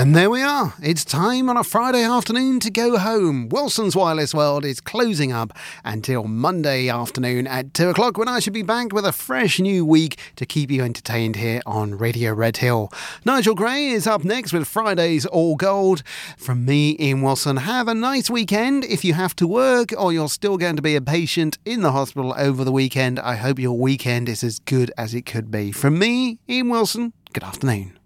And there we are. It's time on a Friday afternoon to go home. Wilson's Wireless World is closing up until Monday afternoon at 2 o'clock, when I should be back with a fresh new week to keep you entertained here on Radio Red Hill. Nigel Gray is up next with Friday's All Gold. From me, Ian Wilson, have a nice weekend. If you have to work or you're still going to be a patient in the hospital over the weekend, I hope your weekend is as good as it could be. From me, Ian Wilson, good afternoon.